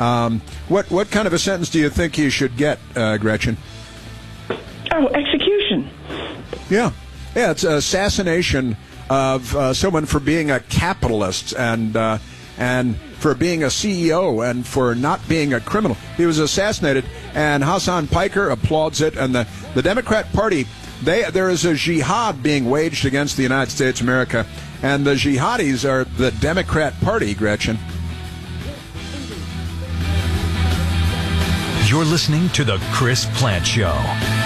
What kind of a sentence do you think he should get, Gretchen? Oh, execution. Yeah, it's assassination of someone for being a capitalist and for being a CEO and for not being a criminal. He was assassinated, and Hassan Piker applauds it. And the Democrat Party, there is a jihad being waged against the United States of America, and the jihadis are the Democrat Party, Gretchen. You're listening to The Chris Plante Show.